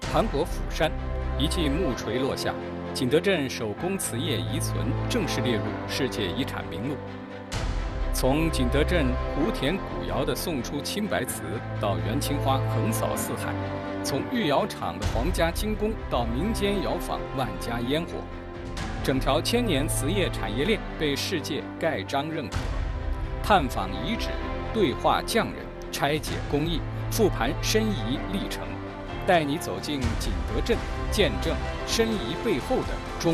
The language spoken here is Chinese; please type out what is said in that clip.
盘国釜山，一记木锤落下，景德镇手工瓷业遗存正式列入世界遗产名录。从景德镇湖田古窑的宋初青白瓷到元青花横扫四海，从御窑厂的皇家精工到民间窑坊万家烟火，整条千年瓷业产业链被世界盖章认可。探访遗址，对话匠人，拆解工艺，复盘申遗历程，带你走进景德镇，见证申遗背后的中